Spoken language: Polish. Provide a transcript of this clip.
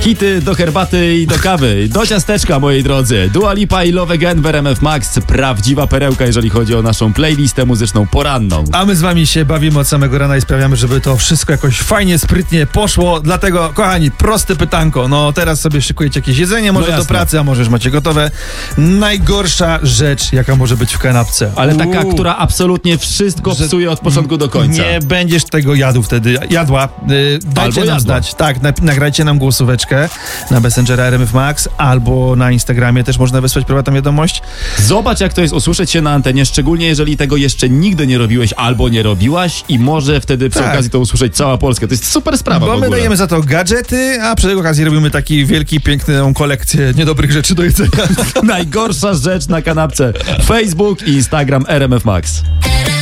Hity do herbaty i do kawy, do ciasteczka, moi drodzy. Dua Lipa i Love Again w RMF Max. Prawdziwa perełka, jeżeli chodzi o naszą playlistę muzyczną poranną. A my z wami się bawimy od samego rana i sprawiamy, żeby to wszystko jakoś fajnie, sprytnie poszło. Dlatego, kochani, proste pytanko. No teraz sobie szykujecie jakieś jedzenie, może do pracy, a może już macie gotowe. Najgorsza rzecz, jaka może być w kanapce. Ale taka, która absolutnie wszystko psuje od początku do końca. Nie będziesz tego jadł wtedy, jadła. Dajcie nam znać. Tak, nagrajcie nam głosóweczkę na Messengera RMF Max albo na Instagramie też można wysłać prywatną wiadomość. Zobacz, jak to jest usłyszeć się na antenie, szczególnie jeżeli tego jeszcze nigdy nie robiłeś albo nie robiłaś i może wtedy przy okazji to usłyszeć cała Polska. To jest super sprawa. Bo my dajemy za to gadżety, a przy tej okazji robimy taki wielki, piękną kolekcję niedobrych rzeczy do jedzenia. Najgorsza rzecz na kanapce. Facebook i Instagram RMF Max.